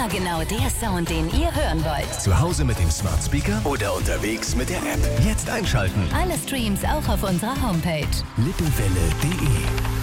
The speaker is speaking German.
genau der Sound, den ihr hören wollt. Zu Hause mit dem Smart Speaker oder unterwegs mit der App. Jetzt einschalten. Alle Streams auch auf unserer Homepage. Lippewelle.de